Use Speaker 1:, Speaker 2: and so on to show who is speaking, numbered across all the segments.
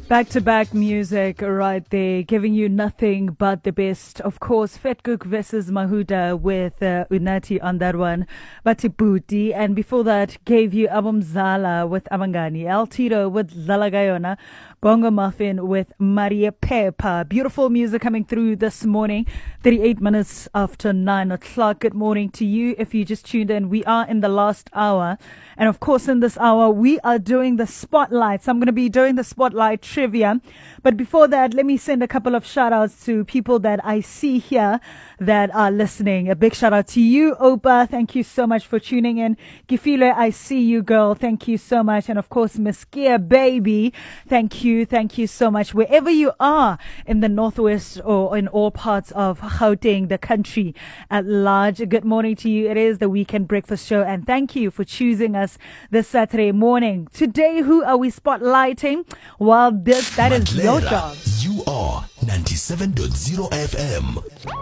Speaker 1: Back-to-back music right there, giving you nothing but the best. Of course, Fetguk versus Mahuda with Unati on that one. Batiputi. And before that, gave you Abumzala with Abangani. El Tito with Zalagayona. Bongo Muffin with Maria Pepa. Beautiful music coming through this morning. 38 minutes after 9 o'clock. Good morning to you. If you just tuned in, we are in the last hour. And of course, in this hour, we are doing the spotlight. So I'm going to be doing the spotlight trivia. But before that, let me send a couple of shout outs to people that I see here that are listening. A big shout out to you, Opa. Thank you so much for tuning in. Gifile, I see you, girl. Thank you so much. And of course, Miss Kia, baby. Thank you. Thank you so much. Wherever you are in the Northwest or in all parts of Gauteng, the country at large, good morning to you. It is the Weekend Breakfast Show. And thank you for choosing us this Saturday morning. Today, who are we spotlighting? Well, that is your job.
Speaker 2: You are 97.0 FM.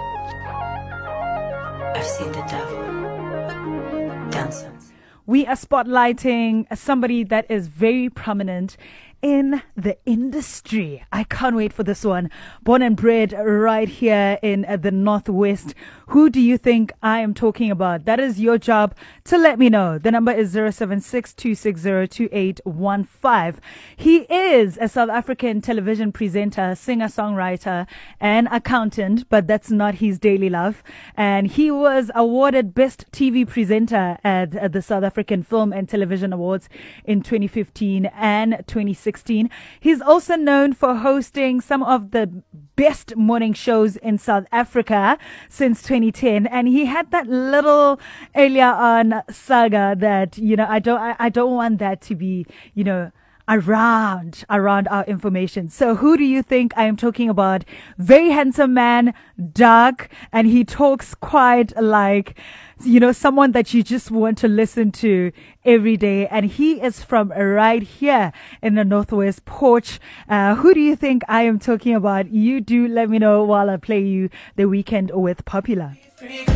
Speaker 3: I've seen the devil dance.
Speaker 1: We are spotlighting somebody that is very prominent in the industry. I can't wait for this one. Born and bred right here in the Northwest. Who do you think I am talking about? That is your job to let me know. The number is 076-260-2815. He is a South African television presenter, singer-songwriter, and accountant, but that's not his daily life. And he was awarded Best TV Presenter at the South African Film and Television Awards in 2015 and 2016. He's also known for hosting some of the best morning shows in South Africa since 2010, and he had that little earlier on saga that, you know, I don't want that to be, you know, around our information. So who do you think I am talking about? Very handsome man, dark, and he talks quite like, you know, someone that you just want to listen to every day. And he is from right here in the Northwest Porch. Who do you think I am talking about? You do let me know while I play you The Weekend with Popular.